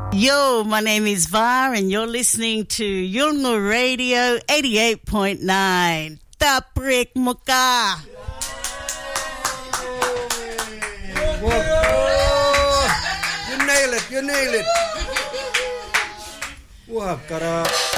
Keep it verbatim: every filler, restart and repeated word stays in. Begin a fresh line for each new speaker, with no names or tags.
Yo, my name is Var and you're listening to Yolngu Radio eighty-eight point nine. Taprik Muka.
You nail it, you nail it. Wah, kara.